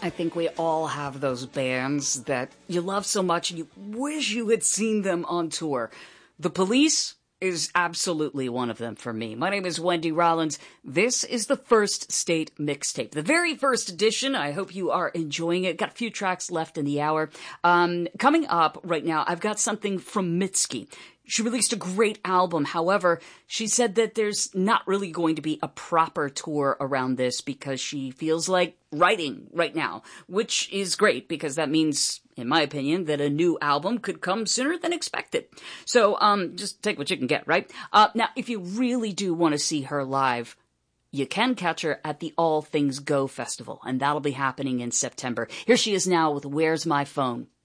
I think we all have those bands that you love so much and you wish you had seen them on tour. The Police is absolutely one of them for me. My name is Wendy Rollins. This is the First State Mixtape, the very first edition. I hope you are enjoying it. Got a few tracks left in the hour. Coming up right now, I've got something from Mitski. She released a great album. However, she said that there's not really going to be a proper tour around this because she feels like writing right now, which is great because that means, in my opinion, that a new album could come sooner than expected. So, just take what you can get, right? Now, if you really do want to see her live, you can catch her at the All Things Go Festival, and that'll be happening in September. Here she is now with Where's My Phone?